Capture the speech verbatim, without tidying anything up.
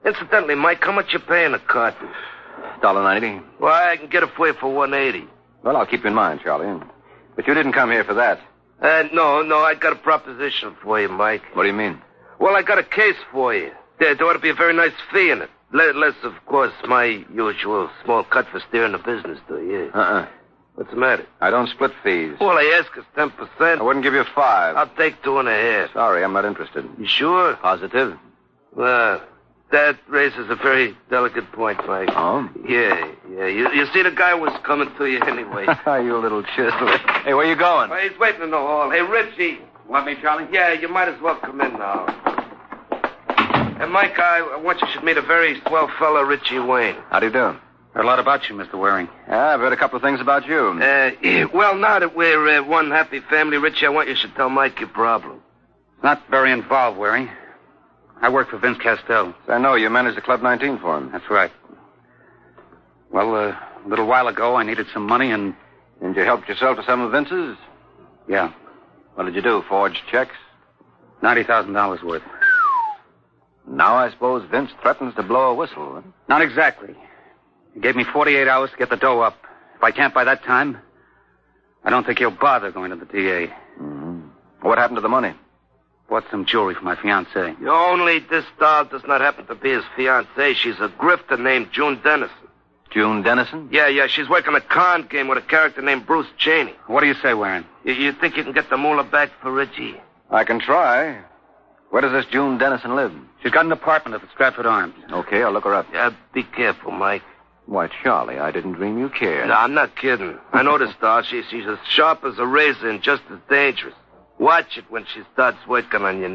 Incidentally, Mike, how much you paying a carton? one dollar ninety. Well, I can get it for you for one eighty. Well, I'll keep you in mind, Charlie. But you didn't come here for that. Uh, no, no, I got a proposition for you, Mike. What do you mean? Well, I got a case for you. There, there ought to be a very nice fee in it. Less, of course, my usual small cut for steering the business, do you? Uh-uh. What's the matter? I don't split fees. Well, I ask us ten percent. I wouldn't give you five. I'll take two and a half. Sorry, I'm not interested. You sure? Positive. Well, that raises a very delicate point, Mike. Oh? Yeah, yeah. You, you see, the guy was coming to you anyway. You little chisel. Hey, where you going? Well, he's waiting in the hall. Hey, Richie. Want me, Charlie? Yeah, you might as well come in now. And, Mike, I, I want you should meet a very swell fellow, Richie Wayne. How do you do? Heard a lot about you, Mister Waring. Yeah, I've heard a couple of things about you. Uh, yeah, well, now that we're uh, one happy family, Richie, I want you should tell Mike your problem. Not very involved, Waring. I work for Vince Castell. I know. You managed the Club nineteen for him. That's right. Well, uh, a little while ago, I needed some money, and... And you helped yourself to some of Vince's? Yeah. What did you do, forge checks? ninety thousand dollars worth. Now I suppose Vince threatens to blow a whistle. Huh? Not exactly. He gave me forty-eight hours to get the dough up. If I can't by that time, I don't think he'll bother going to the D A. Mm-hmm. What happened to the money? Bought some jewelry for my fiancée. Only this doll does not happen to be his fiancée. She's a grifter named June Dennison. June Dennison? Yeah, yeah. She's working a con game with a character named Bruce Cheney. What do you say, Waring? You, you think you can get the moolah back for Richie? I can try. Where does this June Dennison live? She's got an apartment at the Stratford Arms. Okay, I'll look her up. Yeah, be careful, Mike. Why, Charlie, I didn't dream you cared. No, I'm not kidding. I know this doll. She, she's as sharp as a razor and just as dangerous. Watch it when she starts working on you.